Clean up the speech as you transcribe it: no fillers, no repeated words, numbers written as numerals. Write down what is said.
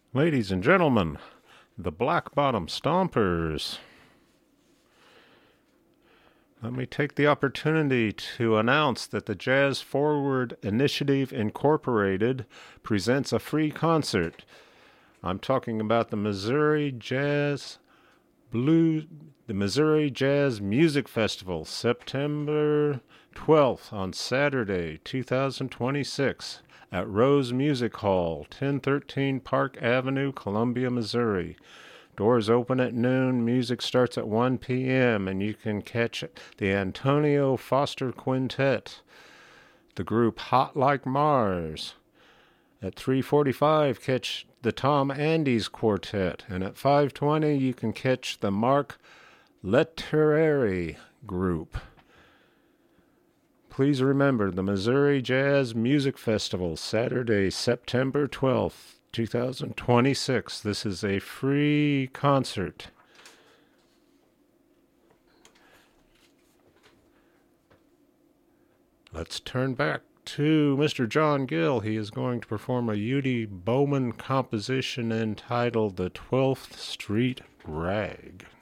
Ladies and gentlemen, the Black Bottom Stompers. Let me take the opportunity to announce that the Jazz Forward Initiative Incorporated presents a free concert. I'm talking about the Missouri Jazz Music Festival, September 12th on Saturday, 2026, at Rose Music Hall, 1013 Park Avenue, Columbia, Missouri. Doors open at noon, music starts at 1 p.m., and you can catch the Antonio Foster Quintet, the group Hot Like Mars. At 3:45, catch the Tom Andes Quartet, and at 5:20, you can catch the Mark Lettieri Group. Please remember the Missouri Jazz Music Festival, Saturday, September 12th, 2026. This is a free concert. Let's turn back to Mr. John Gill. He is going to perform a Udi Bowman composition entitled The 12th Street Rag.